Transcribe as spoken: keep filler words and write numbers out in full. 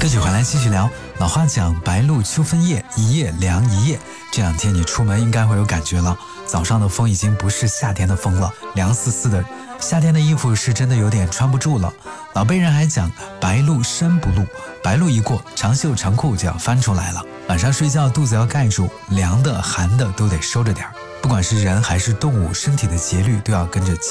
歌曲回来继续聊。老话讲白露秋分夜，一夜凉一夜。这两天你出门应该会有感觉了，早上的风已经不是夏天的风了，凉丝丝的，夏天的衣服是真的有点穿不住了。老辈人还讲白露身不露，白露一过，长袖长裤就要翻出来了。晚上睡觉肚子要盖住，凉的寒的都得收着点。不管是人还是动物，身体的节律都要跟着